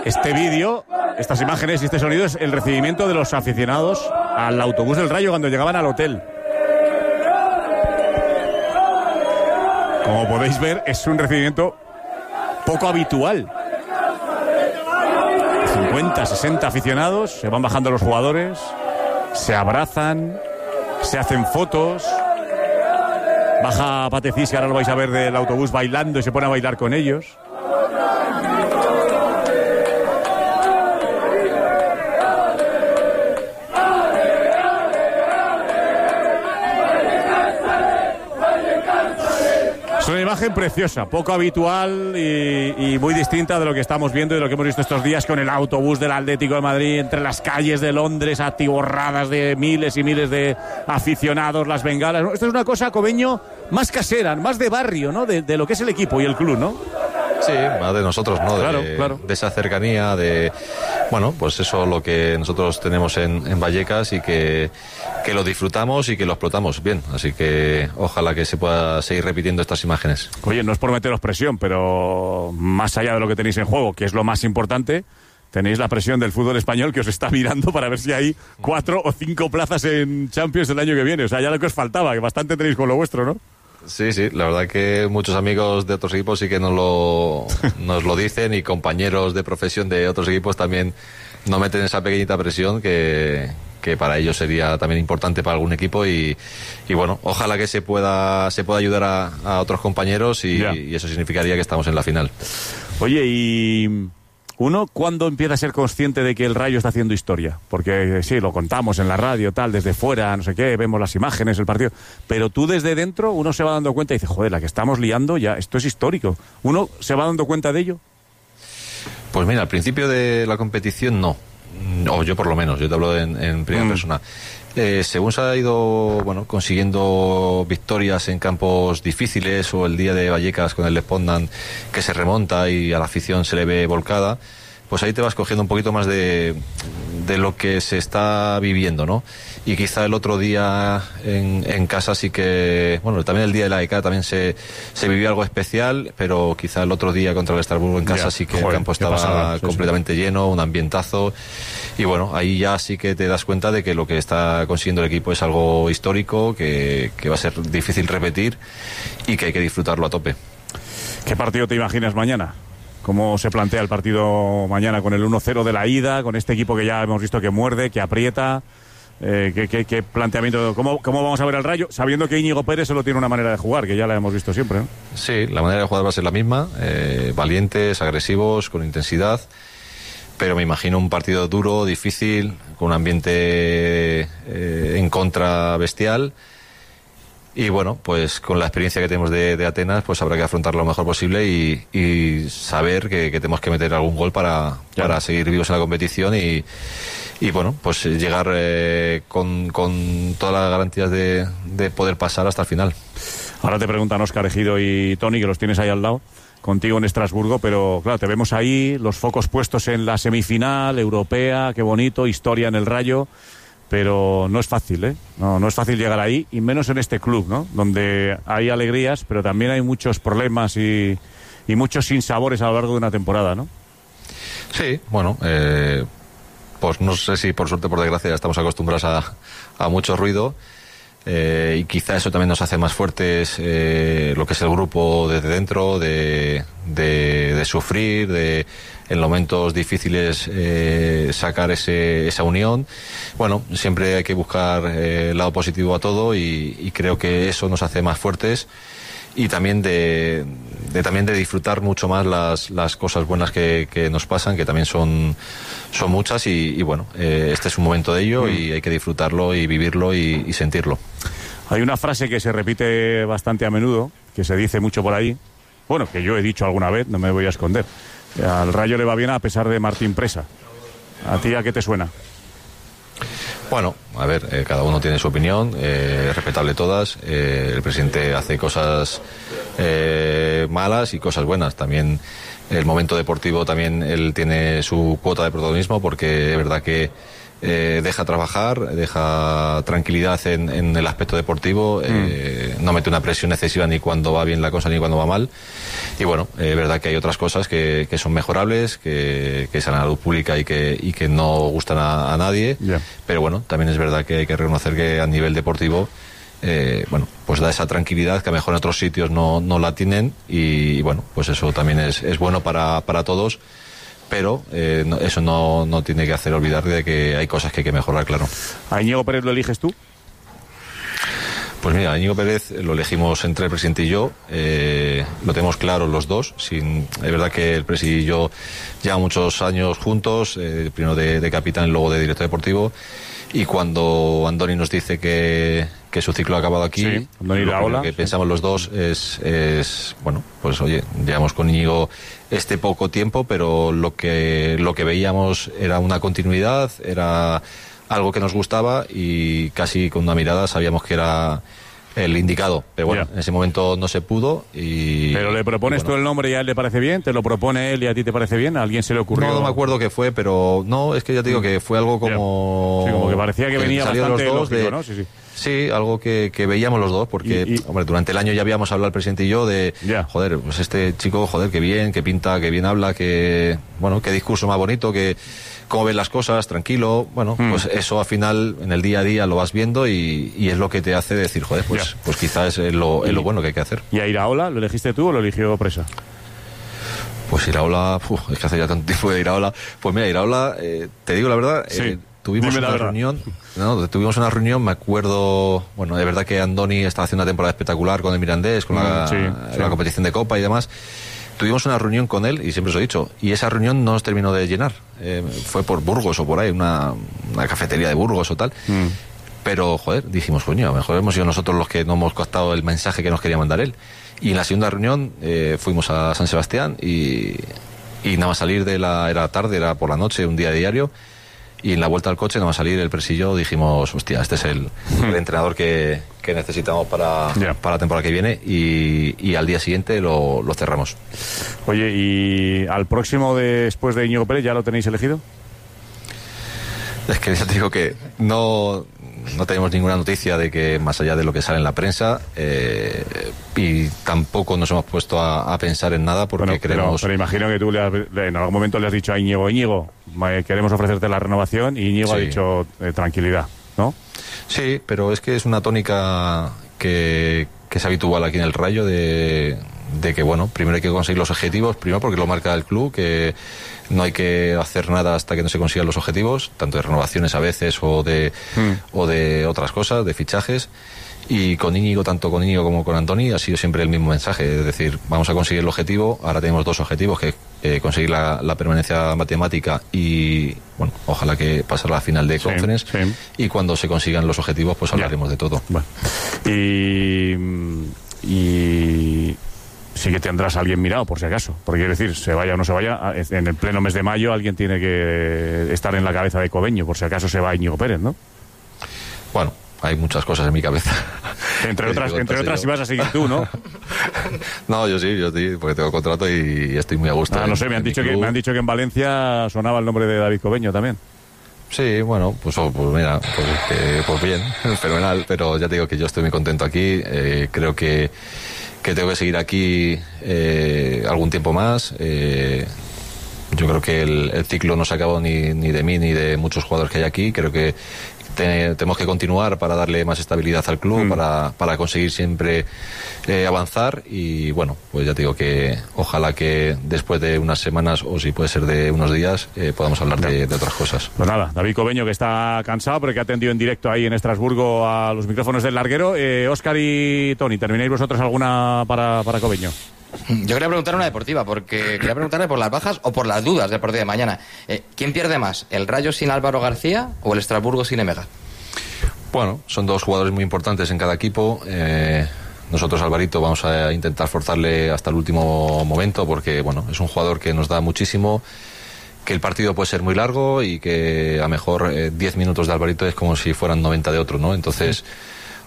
Este vídeo, estas imágenes y este sonido es el recibimiento de los aficionados al autobús del Rayo cuando llegaban al hotel. Como podéis ver, es un recibimiento poco habitual. 50, 60 aficionados, se van bajando los jugadores, se abrazan, se hacen fotos. Baja Patecís, que ahora lo vais a ver del autobús bailando y se pone a bailar con ellos. Es una imagen preciosa, poco habitual y muy distinta de lo que estamos viendo y de lo que hemos visto estos días con el autobús del Atlético de Madrid entre las calles de Londres atiborradas de miles y miles de aficionados, las bengalas. Esto es una cosa, Cobeño, más casera, más de barrio, ¿no? De lo que es el equipo y el club, ¿no? Sí, más de nosotros, ¿no? Claro. De esa cercanía, bueno, pues eso es lo que nosotros tenemos en Vallecas y que lo disfrutamos y que lo explotamos bien. Así que ojalá que se pueda seguir repitiendo estas imágenes. Oye, no es por meteros presión, pero más allá de lo que tenéis en juego, que es lo más importante, tenéis la presión del fútbol español que os está mirando para ver si hay 4 o 5 plazas en Champions el año que viene. O sea, ya lo que os faltaba, que bastante tenéis con lo vuestro, ¿no? Sí, la verdad que muchos amigos de otros equipos sí que nos lo dicen, y compañeros de profesión de otros equipos también nos meten esa pequeñita presión que para ellos sería también importante para algún equipo y bueno, ojalá que se pueda ayudar a otros compañeros y eso significaría que estamos en la final. Oye, y uno, ¿cuándo empieza a ser consciente de que el Rayo está haciendo historia? Porque sí, lo contamos en la radio, tal, desde fuera, no sé qué, vemos las imágenes, el partido, pero tú desde dentro uno se va dando cuenta y dice, joder, la que estamos liando ya, esto es histórico. ¿Uno se va dando cuenta de ello? Pues mira, al principio de la competición no, o yo por lo menos, yo te hablo en primera persona. Según se ha ido consiguiendo victorias en campos difíciles, o el día de Vallecas con el Espondan, que se remonta y a la afición se le ve volcada, pues ahí te vas cogiendo un poquito más de lo que se está viviendo, ¿no? Y quizá el otro día en casa sí que, bueno, también el día de la ECA también se vivió algo especial, pero quizá el otro día contra el Estrasburgo en casa sí que el campo estaba completamente lleno, un ambientazo, y bueno, ahí ya sí que te das cuenta de que lo que está consiguiendo el equipo es algo histórico, que va a ser difícil repetir y que hay que disfrutarlo a tope. ¿Qué partido te imaginas mañana? ¿Cómo se plantea el partido mañana con el 1-0 de la ida, con este equipo que ya hemos visto que muerde, que aprieta? ¿Qué planteamiento? ¿Cómo vamos a ver al Rayo? Sabiendo que Íñigo Pérez solo tiene una manera de jugar, que ya la hemos visto siempre, ¿no? Sí, la manera de jugar va a ser la misma, valientes, agresivos, con intensidad, pero me imagino un partido duro, difícil, con un ambiente en contra bestial. Y bueno, pues con la experiencia que tenemos de Atenas, pues habrá que afrontarlo lo mejor posible y saber que tenemos que meter algún gol para seguir vivos en la competición y bueno, pues llegar con todas las garantías de poder pasar hasta el final. Ahora te preguntan Óscar Ejido y Tony, que los tienes ahí al lado, contigo en Estrasburgo, pero claro, te vemos ahí, los focos puestos en la semifinal europea, qué bonito, historia en el Rayo. Pero no es fácil, ¿eh? No es fácil llegar ahí, y menos en este club, ¿no? Donde hay alegrías, pero también hay muchos problemas y muchos sinsabores a lo largo de una temporada, ¿no? Sí, bueno, pues no sé si por suerte o por desgracia ya estamos acostumbrados a mucho ruido, y quizá eso también nos hace más fuertes, lo que es el grupo desde dentro, de sufrir, en momentos difíciles sacar esa unión. Bueno, siempre hay que buscar el lado positivo a todo y creo que eso nos hace más fuertes, y también de disfrutar mucho más las cosas buenas que nos pasan, que también son muchas, y bueno, este es un momento de ello y hay que disfrutarlo y vivirlo y sentirlo. Hay una frase que se repite bastante a menudo, que se dice mucho por ahí, bueno, que yo he dicho alguna vez, no me voy a esconder: al Rayo le va bien a pesar de Martín Presa. ¿A ti a qué te suena? Bueno, a ver, cada uno tiene su opinión, respetable todas. El presidente hace cosas malas y cosas buenas. También el momento deportivo, también él tiene su cuota de protagonismo, porque es verdad que deja trabajar, deja tranquilidad en el aspecto deportivo, no mete una presión excesiva ni cuando va bien la cosa ni cuando va mal. Y bueno, es verdad que hay otras cosas que son mejorables, que salen a la luz pública y que no gustan a nadie, pero bueno, también es verdad que hay que reconocer que a nivel deportivo bueno, pues da esa tranquilidad que a lo mejor en otros sitios no la tienen, y bueno, pues eso también es bueno para todos. Pero eso no tiene que hacer olvidar de que hay cosas que hay que mejorar, claro. ¿A Íñigo Pérez lo eliges tú? Pues mira, a Íñigo Pérez lo elegimos entre el presidente y yo, lo tenemos claro los dos. Es verdad que el presidente y yo llevamos muchos años juntos, primero de capitán y luego de director deportivo, y cuando Andoni nos dice que su ciclo ha acabado aquí, sí, lo que pensamos los dos es bueno, pues oye, llevamos con Íñigo poco tiempo, pero lo que veíamos era una continuidad, era algo que nos gustaba, y casi con una mirada sabíamos que era el indicado, pero bueno, en ese momento no se pudo. ¿Pero le propones tú el nombre y a él le parece bien? ¿Te lo propone él y a ti te parece bien? ¿A alguien se le ocurrió? No me acuerdo qué fue, pero no, es que ya te digo que fue algo como... Sí, como que parecía que venía bastante lógico, ¿no? Sí. Sí, algo que veíamos los dos, porque hombre, durante el año ya habíamos hablado el presidente y yo de, joder, pues este chico, joder, qué bien, qué pinta, qué bien habla, qué discurso más bonito, que cómo ven las cosas, tranquilo. Bueno, pues eso al final en el día a día lo vas viendo y es lo que te hace decir, joder, pues quizás es lo bueno que hay que hacer. ¿Y a Iraola, lo elegiste tú o lo eligió Presa? Pues Iraola, es que hace ya tanto tiempo de Iraola. Pues mira, Iraola, te digo la verdad, tuvimos una reunión, me acuerdo, bueno, de verdad que Andoni estaba haciendo una temporada espectacular con el Mirandés, con la competición de Copa y demás. Tuvimos una reunión con él, y siempre os he dicho, y esa reunión no nos terminó de llenar. Fue por Burgos o por ahí, una cafetería de Burgos o tal. Pero, joder, dijimos, coño, a lo mejor hemos sido nosotros los que no hemos captado el mensaje que nos quería mandar él. Y en la segunda reunión fuimos a San Sebastián y nada más salir era tarde, era por la noche, un día diario. Y en la vuelta al coche, nada más salir el presillo, dijimos, hostia, este es el entrenador que necesitamos para la temporada que viene, y al día siguiente lo cerramos. Oye, ¿y al próximo después de Íñigo Pérez ya lo tenéis elegido? Es que ya te digo que no tenemos ninguna noticia de que, más allá de lo que sale en la prensa, y tampoco nos hemos puesto a pensar en nada porque queremos... Pero imagino que tú en algún momento le has dicho a Íñigo, queremos ofrecerte la renovación, y Íñigo ha dicho tranquilidad, ¿no? Sí, pero es que es una tónica que es habitual aquí en el Rayo de que, bueno, primero hay que conseguir los objetivos, primero porque lo marca el club, que no hay que hacer nada hasta que no se consigan los objetivos, tanto de renovaciones a veces o de otras cosas, de fichajes. Y con Íñigo, tanto con Íñigo como con Andoni, ha sido siempre el mismo mensaje, es decir, vamos a conseguir el objetivo. Ahora tenemos dos objetivos, que conseguir la permanencia matemática y, bueno, ojalá que pasar a la final de Conference, y cuando se consigan los objetivos pues hablaremos de todo. Bueno. Y sí que tendrás a alguien mirado, por si acaso, porque quiero decir, se vaya o no se vaya, en el pleno mes de mayo alguien tiene que estar en la cabeza de Cobeño, por si acaso se va Íñigo Pérez, ¿no? Bueno, hay muchas cosas en mi cabeza. Entre otras si vas a seguir tú, ¿no? No, yo sí, porque tengo contrato y estoy muy a gusto. No sé, me han dicho que en Valencia sonaba el nombre de David Cobeño también. Sí, bueno, pues mira, pues bien, fenomenal, pero ya te digo que yo estoy muy contento aquí, creo que tengo que seguir aquí algún tiempo más. Yo creo que el ciclo no se ha acabado ni de mí ni de muchos jugadores que hay aquí. Creo que tenemos que continuar para darle más estabilidad al club, para conseguir siempre avanzar, y bueno, pues ya te digo que ojalá que después de unas semanas, o si puede ser de unos días, podamos hablar de otras cosas. Pues nada, David Cobeño, que está cansado pero que ha atendido en directo ahí en Estrasburgo a los micrófonos del larguero. Óscar y Tony, ¿termináis vosotros alguna para Cobeño? Yo quería preguntar una deportiva, porque quería preguntarle por las bajas o por las dudas del partido de mañana. ¿Quién pierde más, el Rayo sin Álvaro García o el Estrasburgo sin Emega? Bueno, son dos jugadores muy importantes en cada equipo. Nosotros, Alvarito, vamos a intentar forzarle hasta el último momento, porque bueno, es un jugador que nos da muchísimo, que el partido puede ser muy largo y que a lo mejor 10 minutos de Alvarito es como si fueran 90 de otro, ¿no? Entonces,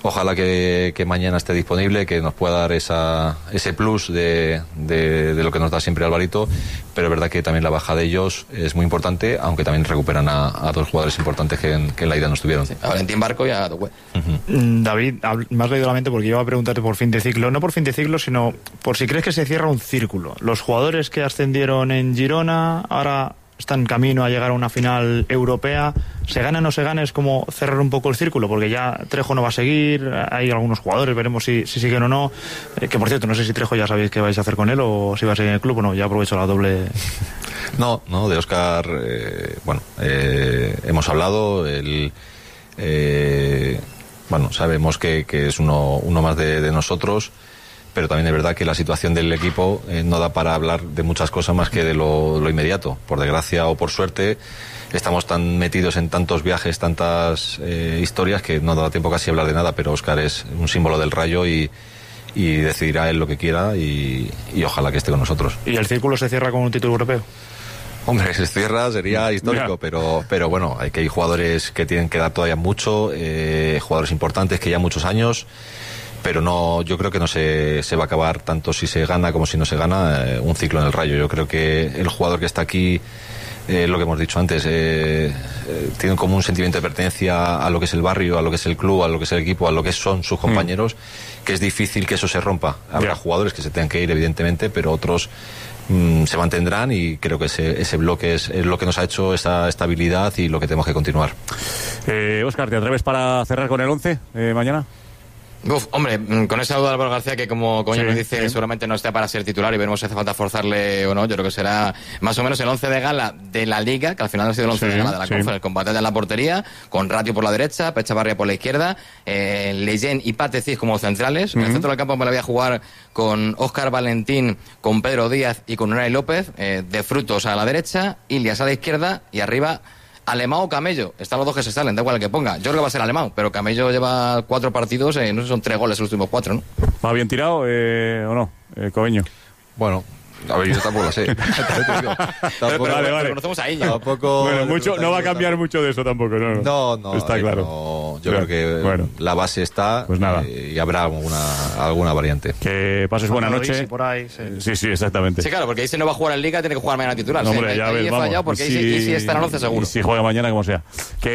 Ojalá que mañana esté disponible, que nos pueda dar ese plus de lo que nos da siempre Alvarito, pero es verdad que también la baja de ellos es muy importante, aunque también recuperan a dos jugadores importantes que en la ida no estuvieron. Sí, a Valentín Barco y a Dogüe. David, me has leído la mente porque iba a preguntarte por fin de ciclo, no por fin de ciclo, sino por si crees que se cierra un círculo. Los jugadores que ascendieron en Girona ahora están en camino a llegar a una final europea. Se gana o no se gana, es como cerrar un poco el círculo, porque ya Trejo no va a seguir, hay algunos jugadores, veremos si siguen o no. Que por cierto, no sé si Trejo ya sabéis qué vais a hacer con él o si va a seguir en el club o no, ya aprovecho la doble. No, de Óscar, hemos hablado, sabemos que es uno más de nosotros, pero también es verdad que la situación del equipo no da para hablar de muchas cosas más que de lo inmediato. Por desgracia o por suerte, estamos tan metidos en tantos viajes, tantas historias, que no da tiempo casi a hablar de nada, pero Óscar es un símbolo del Rayo y decidirá él lo que quiera y ojalá que esté con nosotros. ¿Y el círculo se cierra con un título europeo? Hombre, si se cierra sería histórico, pero bueno, hay jugadores que tienen que dar todavía mucho, jugadores importantes que ya muchos años, pero no, yo creo que no se va a acabar tanto si se gana como si no se gana un ciclo en el Rayo. Yo creo que el jugador que está aquí, lo que hemos dicho antes, tiene como un sentimiento de pertenencia a lo que es el barrio, a lo que es el club, a lo que es el equipo, a lo que son sus compañeros, que es difícil que eso se rompa. Habrá jugadores que se tengan que ir, evidentemente, pero otros se mantendrán, y creo que ese bloque es lo que nos ha hecho esa estabilidad y lo que tenemos que continuar. Óscar, ¿te atreves para cerrar con el 11 mañana? Hombre, con esa duda de Álvaro García, que como coño nos dice, seguramente no está para ser titular, y veremos si hace falta forzarle o no. Yo creo que será más o menos el 11 de gala de la Liga, que al final ha sido el 11 de gala de la Conference, con Batalla en la portería, con Ratio por la derecha, Pechavarria por la izquierda, Leyen y Patecis como centrales. En el centro del campo me la voy a jugar con Óscar Valentín, con Pedro Díaz y con Unai López, de Frutos a la derecha, Ilias a la izquierda, y arriba Alemão o Camello. Están los dos que se salen, da igual el que ponga. Yo creo que va a ser Alemão, pero Camello lleva 4 partidos, no sé si son 3 goles los últimos 4, ¿no? ¿Va bien tirado o no, Cobeño? Bueno, a ver, yo tampoco lo sé. Tampoco, vale. Conocemos a ella. Bueno, no va a cambiar mucho de eso tampoco, ¿no? No. Está claro. No, yo creo que la base está, pues nada. Y habrá alguna variante. Que pases buena noche. Por ahí, sí, exactamente. Sí, claro, porque ahí si no va a jugar en Liga, tiene que jugar mañana titular. No, hombre, ya ves, he fallado porque ahí sí está en el 11 seguro. Y si juega mañana, como sea.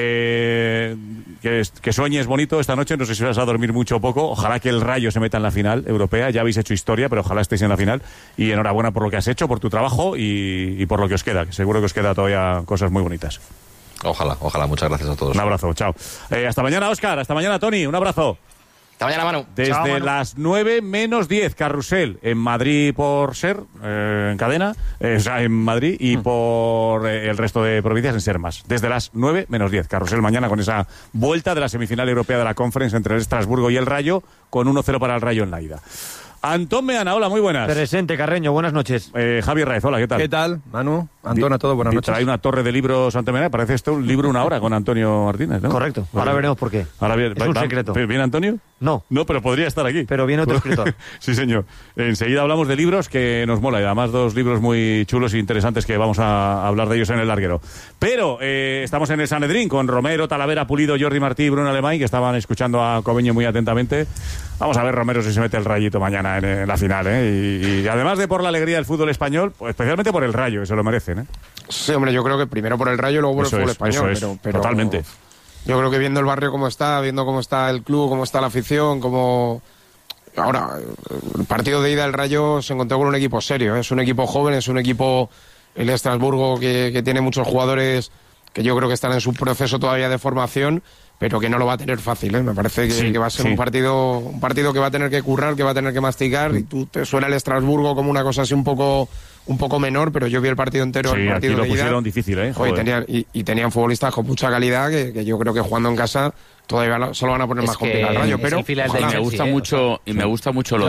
Que sueñes bonito esta noche, no sé si vas a dormir mucho o poco. Ojalá que el Rayo se meta en la final europea. Ya habéis hecho historia, pero ojalá estéis en la final. Y enhorabuena por lo que has hecho, por tu trabajo y por lo que os queda, que seguro que os queda todavía cosas muy bonitas. Ojalá. Muchas gracias a todos. Un abrazo, chao. Hasta mañana, Óscar. Hasta mañana, Tony. Un abrazo. Hasta mañana, Manu. Desde Chao, Manu. las 9 menos 10, Carrusel en Madrid por Ser, en cadena, en Madrid, y por el resto de provincias en Ser Más. Desde las 9 menos 10, Carrusel mañana con esa vuelta de la semifinal europea de la Conference entre el Estrasburgo y el Rayo, con 1-0 para el Rayo en la ida. Antón Meana, hola, muy buenas. Presente, Carreño, buenas noches. Javier Raez, hola, ¿qué tal? ¿Qué tal, Manu? Antón, a todos, buenas noches. Trae una torre de libros, Antón Meana, parece esto un libro una hora con Antonio Martínez, ¿no? Correcto, ahora veremos por qué. Ahora bien, es un secreto. ¿Viene Antonio? No, pero podría estar aquí. pero viene otro escritor. Sí, señor. Enseguida hablamos de libros que nos mola, y además 2 libros muy chulos e interesantes que vamos a hablar de ellos en el larguero. Pero estamos en el Sanedrín con Romero, Talavera, Pulido, Jordi Martí y Bruno Alemany, que estaban escuchando a Cobeño muy atentamente. Vamos a ver, Romero, si se mete el Rayito mañana en la final, y además de por la alegría del fútbol español, pues especialmente por el Rayo, que se lo merecen, Sí, hombre, yo creo que primero por el Rayo, luego por el fútbol español. Pero totalmente. Yo creo que viendo el barrio como está, viendo cómo está el club, cómo está la afición, cómo... Ahora, el partido de ida del Rayo se encontró con un equipo serio, es un equipo joven, es un equipo, el Estrasburgo, que tiene muchos jugadores que yo creo que están en su proceso todavía de formación, pero que no lo va a tener fácil, Me parece que va a ser un partido que va a tener que currar, que va a tener que masticar, y tú te suena el Estrasburgo como una cosa así un poco menor, pero yo vi el partido entero, el partido aquí lo de ida. pusieron difícil, Joder, tenían futbolistas con mucha calidad que yo creo que jugando en casa todavía se lo van a poner más complicado al Rayo, pero me gusta mucho y me gusta mucho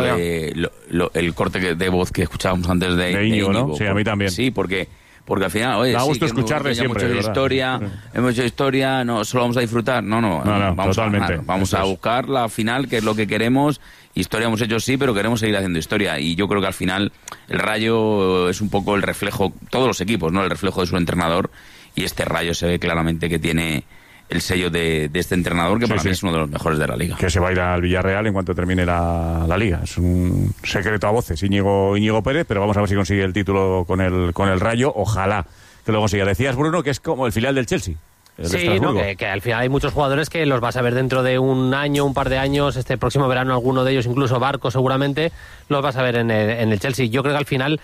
el corte de voz que escuchábamos antes de Íñigo, ¿no? Sí, a mí también. Sí, porque al final, oye, da gusto escucharle siempre. Hemos hecho historia, no solo vamos a disfrutar, no, vamos totalmente. Vamos a buscar la final, que es lo que queremos. Historia hemos hecho sí, pero queremos seguir haciendo historia, y yo creo que al final el Rayo es un poco el reflejo, todos los equipos, ¿no? El reflejo de su entrenador, y este Rayo se ve claramente que tiene el sello de este entrenador, que para mí es uno de los mejores de la Liga. Que se va a ir al Villarreal en cuanto termine la Liga. Es un secreto a voces, Íñigo Pérez, pero vamos a ver si consigue el título con el Rayo. Ojalá que lo consiga. Decías, Bruno, que es como el filial del Chelsea. Sí, no, que al final hay muchos jugadores que los vas a ver dentro de un año, un par de años, este próximo verano alguno de ellos, incluso Barco seguramente, los vas a ver en el Chelsea. Yo creo que al final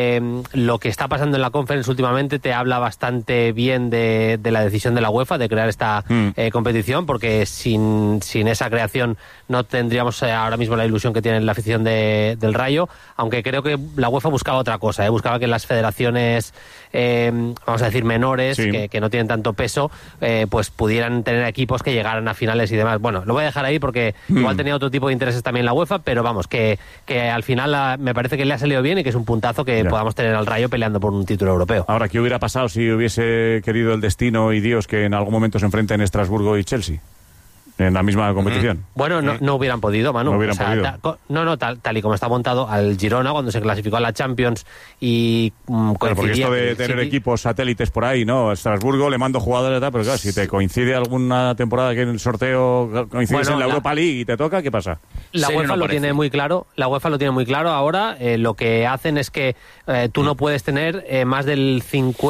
lo que está pasando en la Conference últimamente te habla bastante bien de la decisión de la UEFA de crear esta competición, porque sin esa creación no tendríamos ahora mismo la ilusión que tiene la afición del Rayo, aunque creo que la UEFA buscaba otra cosa, buscaba que las federaciones, vamos a decir, menores, que no tienen tanto peso, pues pudieran tener equipos que llegaran a finales y demás. Bueno, lo voy a dejar ahí porque igual tenía otro tipo de intereses también la UEFA, pero vamos, que al final me parece que le ha salido bien y que es un puntazo que podamos tener al Rayo peleando por un título europeo. Ahora, ¿qué hubiera pasado si hubiese querido el destino y Dios que en algún momento se enfrenten Estrasburgo y Chelsea en la misma competición? Bueno, no hubieran podido, Manu. No hubieran podido. Tal y como está montado al Girona cuando se clasificó a la Champions y Claro, porque esto de tener equipos satélites por ahí, ¿no? Estrasburgo le mando jugadores, pero claro, si te coincide alguna temporada que en el sorteo coincides en la Europa League y te toca, ¿qué pasa? La UEFA lo tiene muy claro. La UEFA lo tiene muy claro. Ahora lo que hacen es que tú no puedes tener más del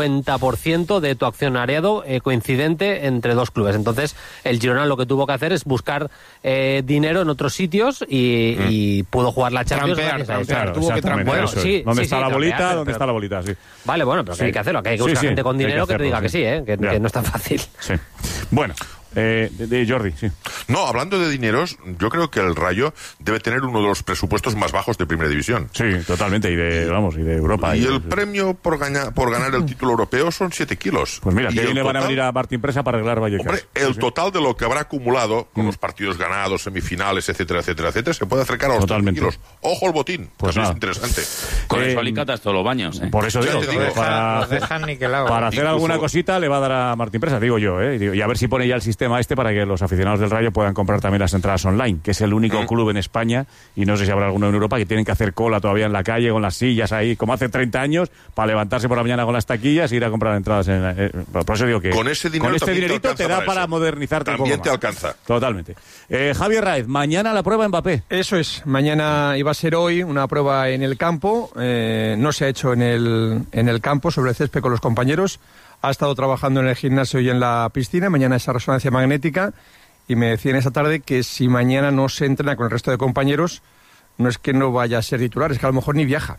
50% de tu accionariado coincidente entre dos clubes. Entonces, el Girona lo que tuvo que hacer es buscar dinero en otros sitios y pudo jugar la Champions. Claro, tuvo que trampear. Sí, ¿dónde está la bolita? ¿Dónde está la bolita? Sí. Vale, bueno, pero que hay que hacerlo, que hay que buscar gente con dinero que te diga que sí, que no es tan fácil. Sí. Bueno. De Jordi, sí. No, hablando de dineros, yo creo que el Rayo debe tener uno de los presupuestos más bajos de Primera División. Sí, totalmente, y de Europa. Y el premio por ganar el título europeo son 7 kilos. Pues mira, que le van a venir a Martín Presa para arreglar Vallecas. Hombre, el total de lo que habrá acumulado con los partidos ganados, semifinales, etcétera, etcétera, etcétera, se puede acercar a los 7 kilos. Ojo al botín, pues también es interesante. Con eso alicatas todos los baños. Por eso digo, para hacer alguna cosita le va a dar a Martín Presa, digo yo, y a ver si pone ya el sistema para que los aficionados del Rayo puedan comprar también las entradas online, que es el único club en España, y no sé si habrá alguno en Europa, que tienen que hacer cola todavía en la calle con las sillas ahí, como hace 30 años, para levantarse por la mañana con las taquillas e ir a comprar entradas. Por eso digo que con ese dinerito te da para modernizarte. También te alcanza. Totalmente. Javier Raez, mañana la prueba Mbappé. Eso es, mañana iba a ser hoy una prueba en el campo, no se ha hecho en el campo, sobre el césped con los compañeros. Ha estado trabajando en el gimnasio y en la piscina. Mañana esa resonancia magnética. Y me decían esa tarde que si mañana no se entrena con el resto de compañeros, no es que no vaya a ser titular, es que a lo mejor ni viaja.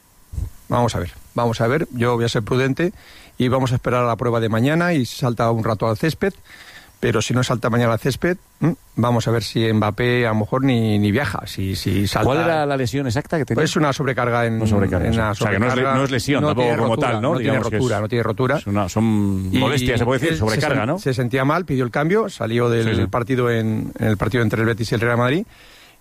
Vamos a ver. Yo voy a ser prudente y vamos a esperar a la prueba de mañana y salta un rato al césped. Pero si no salta mañana al césped, vamos a ver si Mbappé a lo mejor ni viaja. Si salta... ¿Cuál era la lesión exacta que tenía? Pues una sobrecarga en... O sea, que no es lesión no tampoco como tal, ¿no? No tiene rotura. Son molestias, se puede decir, sobrecarga, ¿no? Se sentía mal, pidió el cambio, salió del partido en el partido entre el Betis y el Real Madrid.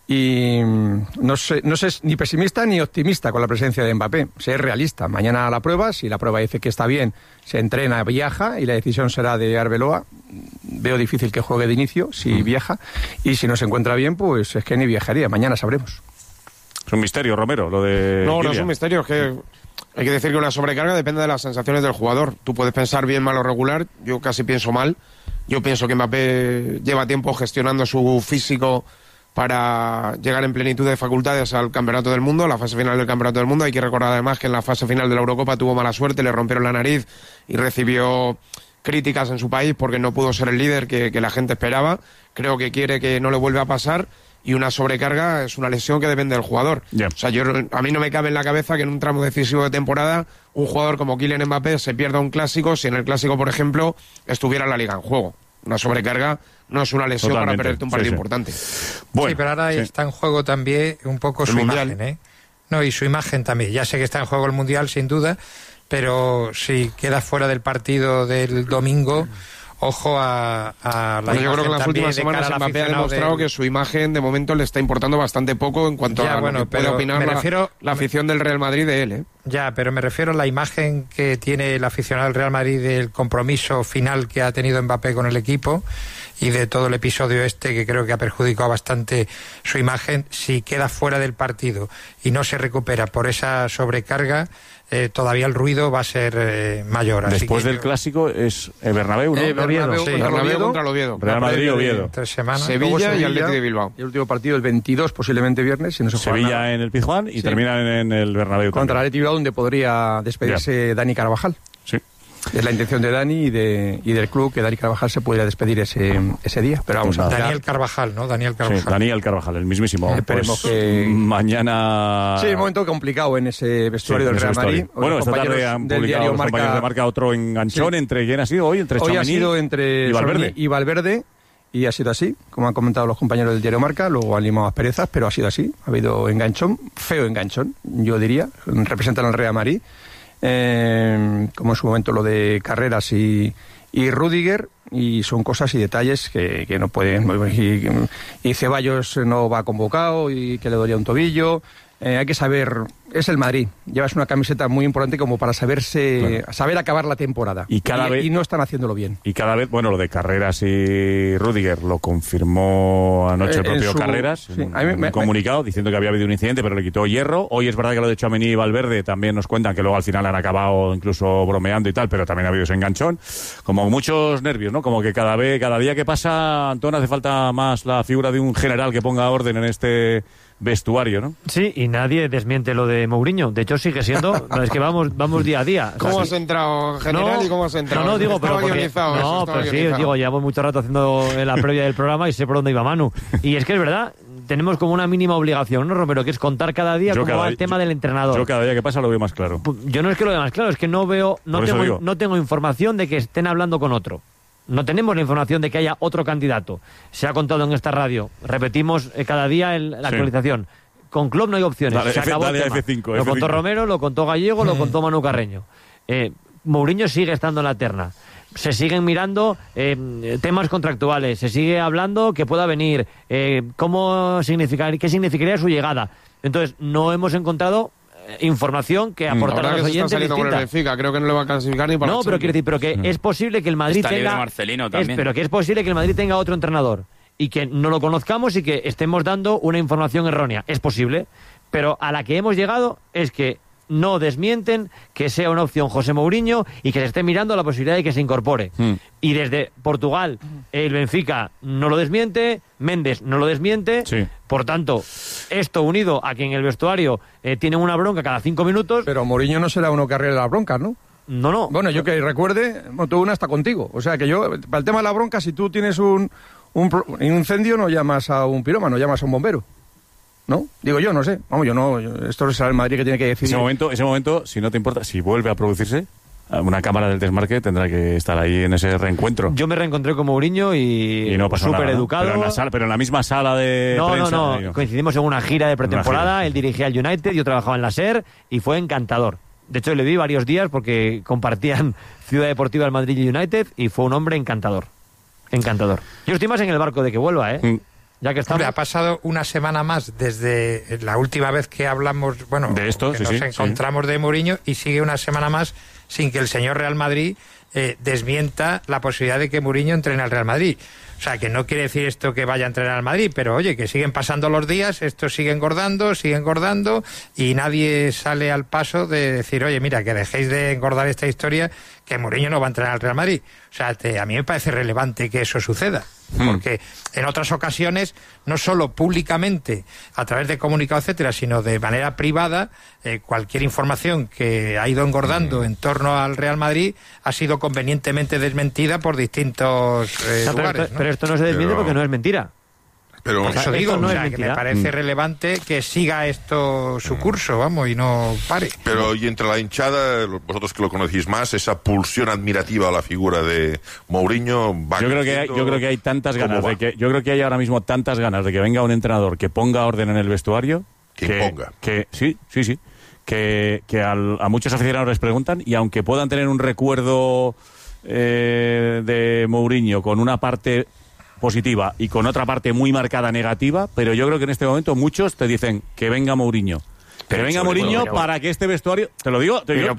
Y no sé ni pesimista ni optimista con la presencia de Mbappé. Es realista. Mañana la prueba, si la prueba dice que está bien, se entrena, viaja y la decisión será de Arbeloa. Veo difícil que juegue de inicio si viaja, y si no se encuentra bien, pues es que ni viajaría. Mañana sabremos. Es un misterio, Romero, lo de... No es un misterio, es que hay que decir que una sobrecarga depende de las sensaciones del jugador. Tú puedes pensar bien, mal o regular, yo casi pienso mal. Yo pienso que Mbappé lleva tiempo gestionando su físico para llegar en plenitud de facultades al Campeonato del Mundo, la fase final del Campeonato del Mundo. Hay que recordar además que en la fase final de la Eurocopa tuvo mala suerte, le rompieron la nariz y recibió críticas en su país porque no pudo ser el líder que la gente esperaba. Creo que quiere que no le vuelva a pasar, y una sobrecarga es una lesión que depende del jugador. Yeah. O sea, a mí no me cabe en la cabeza que en un tramo decisivo de temporada un jugador como Kylian Mbappé se pierda un clásico si en el clásico, por ejemplo, estuviera la Liga en juego. Una sobrecarga no es una lesión para perderte un partido importante. Bueno, sí, pero ahora está en juego también un poco su imagen, No, y su imagen también. Ya sé que está en juego el Mundial, sin duda, pero si queda fuera del partido del domingo, ojo a la imagen. Yo creo que en las últimas semanas Mbappé ha demostrado que su imagen de momento le está importando bastante poco en cuanto a lo que puede opinar la afición del Real Madrid de él. Ya, pero me refiero a la imagen que tiene el aficionado del Real Madrid del compromiso final que ha tenido Mbappé con el equipo y de todo el episodio que creo que ha perjudicado bastante su imagen. Si queda fuera del partido y no se recupera por esa sobrecarga, todavía el ruido va a ser mayor. Después del clásico es Bernabéu, ¿no? Bernabéu contra el Oviedo. Real Madrid, Oviedo. 3 semanas. Sevilla y Atlético de Bilbao. Y el último partido el 22, posiblemente viernes, si no se juega Sevilla nada. en el Pizjuán y termina en el Bernabéu. Contra el Atlético de Bilbao, donde podría despedirse Dani Carvajal. Sí. Es la intención de Dani y del club que Dani Carvajal se pudiera despedir ese día. Pero vamos a Daniel Carvajal, ¿no? Daniel Carvajal. Sí, Daniel Carvajal, el mismísimo. Esperemos pues, que mañana... Sí, un momento complicado en ese vestuario del Real Madrid. Bueno, esta tarde han publicado los compañeros de Marca otro enganchón. ¿Entre quién ha sido hoy? Entre Tchouaméni ha sido entre y Valverde. Y ha sido así, como han comentado los compañeros del diario Marca, luego han limado asperezas, pero ha sido así. Ha habido enganchón, feo enganchón, yo diría. Representan al Real Madrid. Como en su momento lo de Carreras y Rüdiger, y son cosas y detalles que no pueden, y Ceballos no va convocado y que le dolía un tobillo. Hay que saber, es el Madrid, llevas una camiseta muy importante como para saber acabar la temporada, y no están haciéndolo bien. Y cada vez, bueno, lo de Carreras y Rüdiger lo confirmó anoche el propio Carreras, en un comunicado diciendo que había habido un incidente, pero le quitó hierro. Hoy es verdad que lo de Tchouaméni y Valverde también nos cuentan que luego al final han acabado incluso bromeando y tal, pero también ha habido ese enganchón. Como muchos nervios, ¿no? Como que cada día que pasa, Antón, hace falta más la figura de un general que ponga orden en este vestuario, ¿no? Sí, y nadie desmiente lo de Mourinho. De hecho, sigue siendo... No, es que vamos día a día. ¿Cómo has entrado, general, y cómo has entrado? No, digo, pero porque... No, pero sí, digo, llevo mucho rato haciendo la previa del programa y sé por dónde iba Manu. Y es que es verdad, tenemos como una mínima obligación, ¿no, Romero? Que es contar cada día cómo va el tema del entrenador. Yo cada día que pasa lo veo más claro. Yo no es que lo vea más claro, es que no tengo información de que estén hablando con otro. No tenemos la información de que haya otro candidato. Se ha contado en esta radio. Repetimos cada día la actualización. Con Klopp no hay opciones. Se acabó el tema. F5, lo contó Romero, lo contó Gallego, lo contó Manu Carreño. Mourinho sigue estando en la terna. Se siguen mirando temas contractuales. Se sigue hablando que pueda venir. ¿Qué significaría su llegada? Entonces, no hemos encontrado información que aportar a los oyentes distinta. Benfica, creo que no le va a clasificar ni para no, pero quiero decir, pero que es posible que el Madrid pero que es posible que el Madrid tenga otro entrenador y que no lo conozcamos y que estemos dando una información errónea. Es posible, pero a la que hemos llegado es que no desmienten que sea una opción José Mourinho y que se esté mirando la posibilidad de que se incorpore. Y desde Portugal, el Benfica no lo desmiente, Méndez no lo desmiente. Sí. Por tanto, esto unido a que en el vestuario tienen una bronca cada 5 minutos... Pero Mourinho no será uno que arregle la bronca, ¿no? No. Bueno, yo que recuerde, tuve una hasta contigo. O sea, que yo, para el tema de la bronca, si tú tienes un incendio, no llamas a un pirómano, llamas a un bombero. ¿No? Digo yo, no sé. Vamos, esto será el Madrid que tiene que decidir. Ese momento, si no te importa, si vuelve a producirse, una cámara del desmarque tendrá que estar ahí en ese reencuentro. Yo me reencontré con Mourinho y no pasó súper nada, ¿no? educado. Pero en la misma sala de prensa. No. Coincidimos en una gira de pretemporada. Él dirigía el United, yo trabajaba en la SER y fue encantador. De hecho, le vi varios días porque compartían Ciudad Deportiva del Madrid y United y fue un hombre encantador. Encantador. Yo estoy más en el barco de que vuelva, ¿eh? Ya que estamos... Hombre, ha pasado una semana más desde la última vez que hablamos, de esto, que nos encontramos de Mourinho, y sigue una semana más sin que el señor Real Madrid desmienta la posibilidad de que Mourinho entrene al Real Madrid. O sea, que no quiere decir esto que vaya a entrenar al Madrid, pero oye, que siguen pasando los días, esto sigue engordando, y nadie sale al paso de decir, oye, mira, que dejéis de engordar esta historia, que Mourinho no va a entrenar al Real Madrid. O sea, a mí me parece relevante que eso suceda, porque en otras ocasiones, no solo públicamente, a través de comunicado, etcétera, sino de manera privada, cualquier información que ha ido engordando en torno al Real Madrid ha sido convenientemente desmentida por distintos lugares, ¿no? Pero esto no se desmiente porque no es mentira. Pero eso digo, que me parece relevante que siga esto su curso, y no pare. Pero y entre la hinchada, vosotros que lo conocéis más, esa pulsión admirativa a la figura de Mourinho va. Yo creo que hay tantas ganas yo creo que hay ahora mismo tantas ganas de que venga un entrenador que ponga orden en el vestuario, que a muchos aficionados les preguntan, y aunque puedan tener un recuerdo de Mourinho con una parte positiva y con otra parte muy marcada negativa, pero yo creo que en este momento muchos te dicen que venga Mourinho. que venga Mourinho para que este vestuario, te lo digo, yo te digo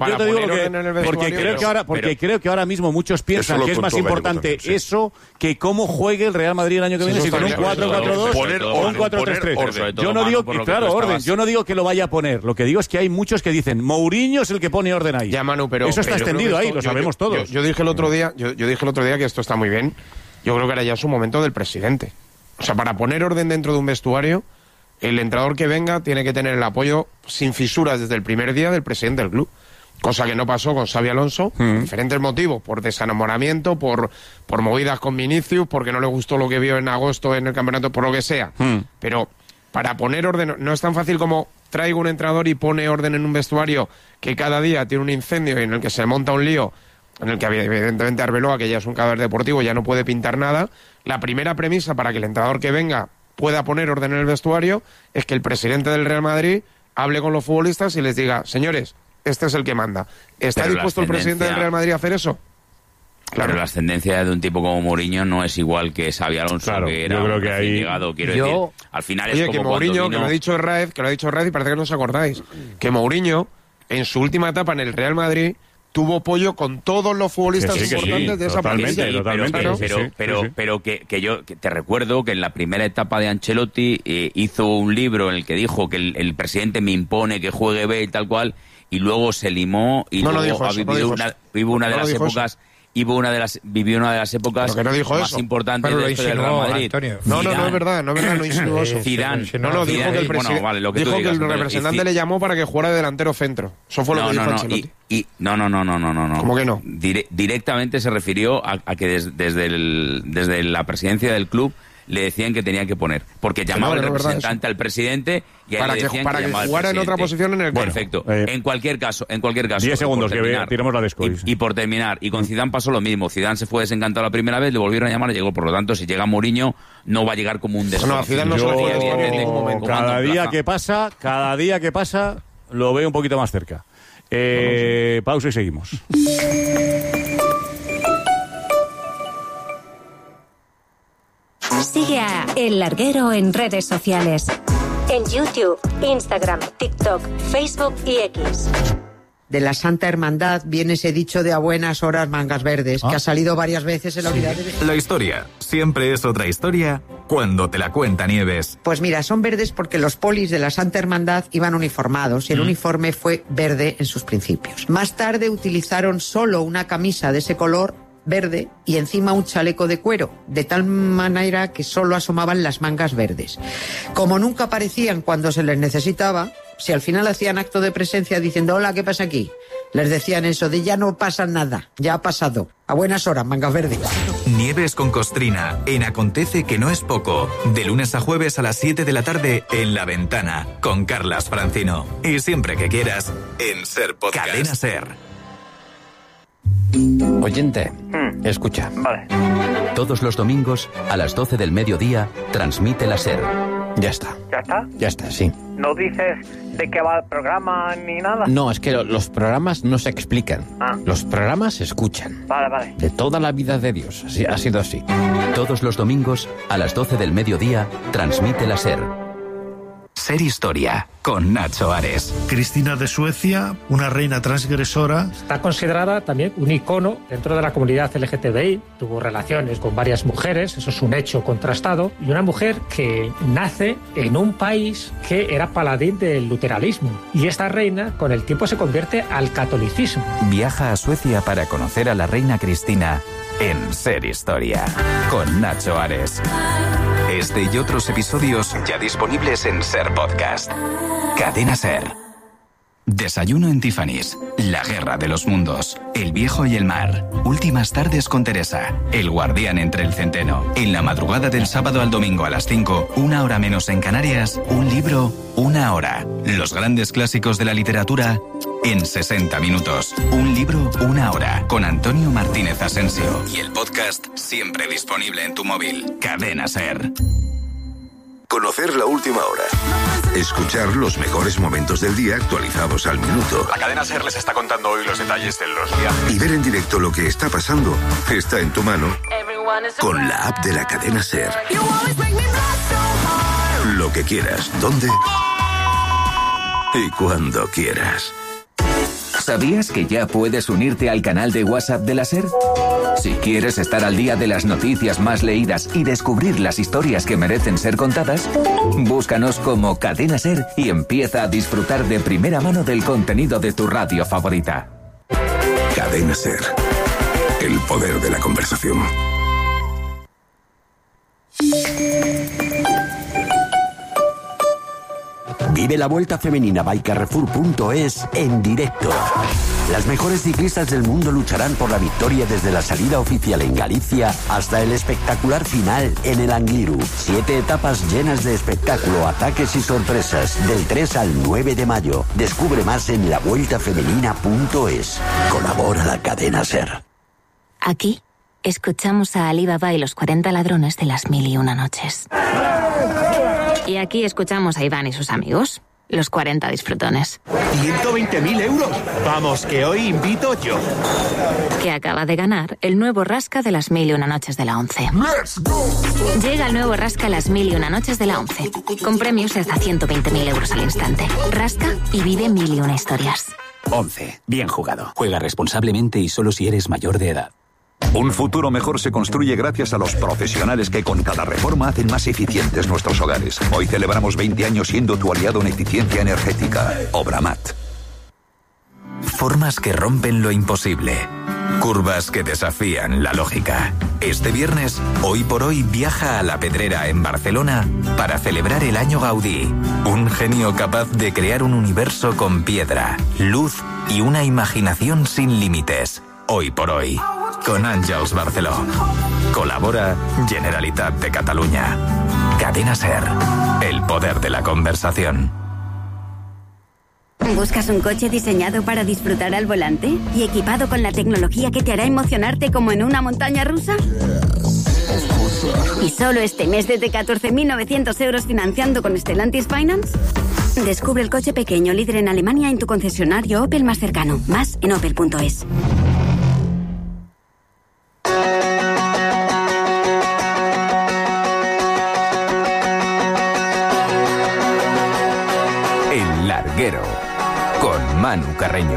porque creo que ahora mismo muchos piensan que es más importante eso que cómo juegue el Real Madrid el año que viene, si con un 4-4-2 o un 4-3-3. Yo no digo, claro, orden, yo no digo que lo vaya a poner, lo que digo es que hay muchos que dicen Mourinho es el que pone orden ahí. Ya, Manu, pero eso está extendido ahí, lo sabemos todos. Yo dije el otro día, que esto está muy bien. Yo creo que ahora ya es un momento del presidente. O sea, para poner orden dentro de un vestuario, el entrenador que venga tiene que tener el apoyo sin fisuras desde el primer día del presidente del club. Cosa que no pasó con Xabi Alonso, por diferentes motivos, por desenamoramiento, por movidas con Vinicius, porque no le gustó lo que vio en agosto en el campeonato, por lo que sea. Pero para poner orden, no es tan fácil como traigo un entrenador y pone orden en un vestuario que cada día tiene un incendio y en el que se monta un lío, en el que evidentemente Arbeloa, que ya es un cadáver deportivo, ya no puede pintar nada. La primera premisa para que el entrenador que venga pueda poner orden en el vestuario es que el presidente del Real Madrid hable con los futbolistas y les diga, señores, este es el que manda. ¿Está dispuesto el presidente del Real Madrid a hacer eso? Claro. Pero la ascendencia de un tipo como Mourinho no es igual que Xabi Alonso, que era yo creo que ahí llegado, quiero decir, al final es como que Mourinho, que lo ha dicho Raez y parece que no os acordáis, que Mourinho en su última etapa en el Real Madrid tuvo apoyo con todos los futbolistas importantes de esa plantilla. Pero que yo te recuerdo que en la primera etapa de Ancelotti hizo un libro en el que dijo que el presidente me impone que juegue B y tal cual, y luego se limó y luego vivió una de las épocas. Vivió una de las épocas más importantes de la historia del Real Madrid. No es verdad, no insinuó eso. Zidane. Dijo que el representante le llamó para que jugara de delantero centro. Eso fue lo que dijo Ancelotti. No. ¿Cómo que no? Directamente se refirió a que desde la presidencia del club le decían que tenía que poner, porque llamaba el representante al presidente y para que jugara en otra posición en el club. Perfecto. En cualquier caso 10 segundos que tiramos la desco. Y por terminar, y con Zidane pasó lo mismo. Zidane se fue desencantado la primera vez, le volvieron a llamar y llegó. Por lo tanto, si llega Mourinho, no va a llegar como un desastre. No, Zidane no se lo en ningún momento. Cada día que pasa, lo veo un poquito más cerca. Pausa y seguimos. Sigue a El Larguero en redes sociales. En YouTube, Instagram, TikTok, Facebook y X. De la Santa Hermandad viene ese dicho de a buenas horas mangas verdes, que ha salido varias veces en la unidad de... La historia siempre es otra historia cuando te la cuenta Nieves. Pues mira, son verdes porque los polis de la Santa Hermandad iban uniformados y el uniforme fue verde en sus principios. Más tarde utilizaron solo una camisa de ese color verde y encima un chaleco de cuero, de tal manera que solo asomaban las mangas verdes. Como nunca aparecían cuando se les necesitaba, si al final hacían acto de presencia diciendo hola, ¿qué pasa aquí?, les decían eso de ya no pasa nada, ya ha pasado. A buenas horas, mangas verdes. Nieves con Costrina, en Acontece que no es poco. De lunes a jueves a las 7 de la tarde en La Ventana, con Carlas Francino. Y siempre que quieras, en Ser Podcast. Cadena Ser. Oyente, escucha. Vale. Todos los domingos, a las 12 del mediodía, transmite la SER. Ya está. ¿Ya está? Ya está, sí. ¿No dices de qué va el programa ni nada? No, es que los programas no se explican. Los programas se escuchan. Vale. De toda la vida de Dios. Así, ha sido así. Todos los domingos, a las 12 del mediodía, transmite la SER. Ser Historia, con Nacho Ares. Cristina de Suecia, una reina transgresora. Está considerada también un icono dentro de la comunidad LGTBI. Tuvo relaciones con varias mujeres, eso es un hecho contrastado. Y una mujer que nace en un país que era paladín del luteranismo. Y esta reina, con el tiempo, se convierte al catolicismo. Viaja a Suecia para conocer a la reina Cristina en Ser Historia, con Nacho Ares. Este y otros episodios ya disponibles en Ser Podcast. Cadena Ser. Desayuno en Tiffany's. La guerra de los mundos. El viejo y el mar. Últimas tardes con Teresa. El guardián entre el centeno. En la madrugada del sábado al domingo a las 5, una hora menos en Canarias, un libro, una hora. Los grandes clásicos de la literatura en 60 minutos. Un libro, una hora. Con Antonio Martínez Asensio. Y el podcast siempre disponible en tu móvil. Cadena Ser. Conocer la última hora. Escuchar los mejores momentos del día actualizados al minuto. La Cadena Ser les está contando hoy los detalles de los viajes. Y ver en directo lo que está pasando está en tu mano con la app de la Cadena Ser. Lo que quieras, ¿dónde? y cuando quieras. ¿Sabías que ya puedes unirte al canal de WhatsApp de la SER? Si quieres estar al día de las noticias más leídas y descubrir las historias que merecen ser contadas, búscanos como Cadena SER y empieza a disfrutar de primera mano del contenido de tu radio favorita. Cadena SER. El poder de la conversación. Vive la Vuelta Femenina by Carrefour.es en directo. Las mejores ciclistas del mundo lucharán por la victoria desde la salida oficial en Galicia hasta el espectacular final en el Angliru. 7 etapas llenas de espectáculo, ataques y sorpresas, del 3 al 9 de mayo. Descubre más en lavueltafemenina.es. Colabora la cadena SER. Aquí escuchamos a Ali Baba y los 40 ladrones de las 1001 noches. Y aquí escuchamos a Iván y sus amigos, los 40 disfrutones. 120.000 euros. Vamos, que hoy invito yo. Que acaba de ganar el nuevo Rasca de las 1001 noches de la 11. Llega el nuevo Rasca las 1001 noches de la 11, con premios de hasta 120.000 euros al instante. Rasca y vive 1001 historias. 11. Bien jugado. Juega responsablemente y solo si eres mayor de edad. Un futuro mejor se construye gracias a los profesionales que con cada reforma hacen más eficientes nuestros hogares. Hoy celebramos 20 años siendo tu aliado en eficiencia energética. Obramat. Formas que rompen lo imposible. Curvas que desafían la lógica. Este viernes, Hoy por Hoy viaja a La Pedrera en Barcelona para celebrar el año Gaudí. Un genio capaz de crear un universo con piedra, luz y una imaginación sin límites. Hoy por Hoy, con Àngels Barceló. Colabora Generalitat de Catalunya. Cadena SER. El poder de la conversación. ¿Buscas un coche diseñado para disfrutar al volante y equipado con la tecnología que te hará emocionarte como en una montaña rusa? ¿Y solo este mes desde 14.900 euros financiando con Stellantis Finance? Descubre el coche pequeño líder en Alemania en tu concesionario Opel más cercano. Más en opel.es. Con Manu Carreño.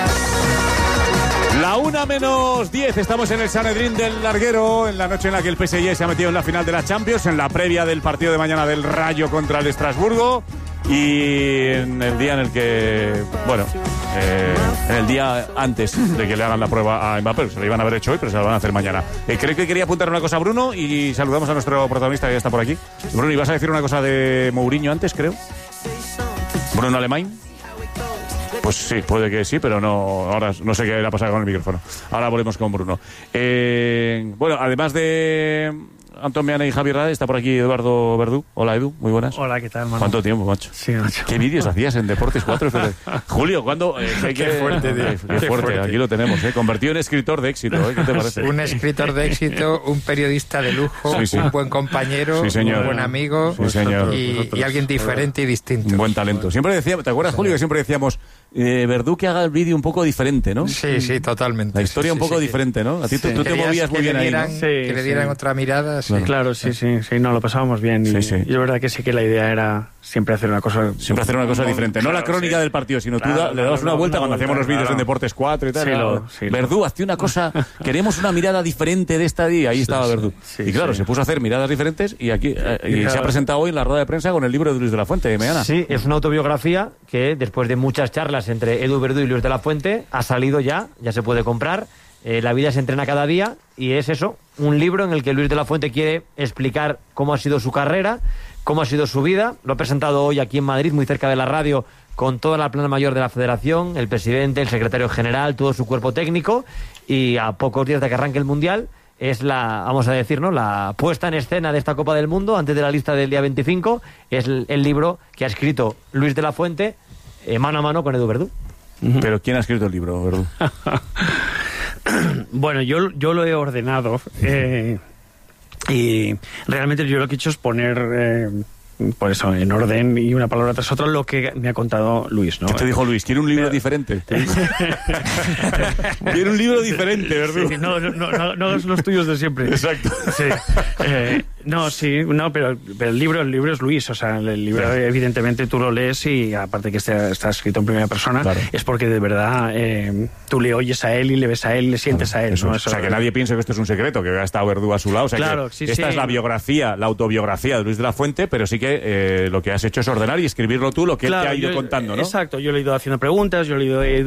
La 1:10, estamos en el Sanedrín del Larguero, en la noche en la que el PSG se ha metido en la final de la Champions, en la previa del partido de mañana del Rayo contra el Estrasburgo y en el día en el que, bueno, en el día antes de que le hagan la prueba a Mbappé. Se lo iban a haber hecho hoy, pero se lo van a hacer mañana. Creo que quería apuntar una cosa a Bruno y saludamos a nuestro protagonista que ya está por aquí. Bruno, ¿ibas a decir una cosa de Mourinho antes, creo? ¿Bruno Alemán? Pues sí, puede que sí, pero no. Ahora no sé qué le ha pasado con el micrófono. Ahora volvemos con Bruno. Bueno, además de Antón Meana y Javier Rade, está por aquí Eduardo Verdú. Hola, Edu, muy buenas. Hola, ¿qué tal, Manu? ¿Cuánto tiempo, macho? Sí, macho. ¿Qué vídeos hacías en Deportes 4? Julio, ¿cuándo? Qué fuerte, tío. Qué fuerte, aquí lo tenemos, convertido en escritor de éxito, ¿qué te parece? Un escritor de éxito, un periodista de lujo, sí, sí. Un buen compañero, sí, señor. Un buen amigo, sí, señor. Y alguien diferente y distinto. Un buen talento. Siempre decíamos, ¿te acuerdas, Julio, que siempre decíamos Verdú que haga el vídeo un poco diferente, ¿no? Sí, sí, totalmente. La historia un poco diferente, ¿no? A ti tú te movías muy bien ahí, ¿no? Que le dieran otra mirada, sí. Claro, sí, no, lo pasábamos bien. Y es verdad que sí que la idea era siempre hacer una cosa... Siempre hacer una cosa diferente. No la crónica del partido, sino tú le dabas una vuelta cuando hacíamos los vídeos en Deportes 4 y tal. Verdú, hazte una cosa... Queremos una mirada diferente de esta día. Ahí estaba Verdú. Y claro, se puso a hacer miradas diferentes y aquí se ha presentado hoy en la rueda de prensa con el libro de Luis de la Fuente, de Meana. Sí, es una autobiografía que después de muchas charlas entre Edu Verdú y Luis de la Fuente ha salido ya se puede comprar. La vida se entrena cada día y es eso, un libro en el que Luis de la Fuente quiere explicar cómo ha sido su carrera, cómo ha sido su vida. Lo ha presentado hoy aquí en Madrid, muy cerca de la radio, con toda la plana mayor de la Federación, el presidente, el secretario general, todo su cuerpo técnico, y a pocos días de que arranque el Mundial es vamos a decir, ¿no?, la puesta en escena de esta Copa del Mundo antes de la lista del día 25. Es el libro que ha escrito Luis de la Fuente mano a mano con Edu Verdú. Pero ¿quién ha escrito el libro, Verdú? Bueno, yo lo he ordenado y realmente yo lo que he hecho es poner por eso, en orden y una palabra tras otra lo que me ha contado Luis, ¿no? ¿Qué te dijo Luis? ¿Quiere un libro diferente? Quiere un libro diferente, ¿verdad? Sí, no los tuyos de siempre. Exacto. Sí. No, sí, no, pero el libro es Luis, o sea, el libro evidentemente tú lo lees y aparte que está escrito en primera persona, es porque de verdad tú le oyes a él y le ves a él y le sientes a él. Eso, ¿no? o sea, que nadie piense que esto es un secreto, que ha estado Verdú a su lado. O sea, que esta es la biografía, la autobiografía de Luis de la Fuente, pero sí que lo que has hecho es ordenar y escribirlo tú, lo que él te ha ido contando, ¿no? Exacto, yo le he ido haciendo preguntas, yo le he ido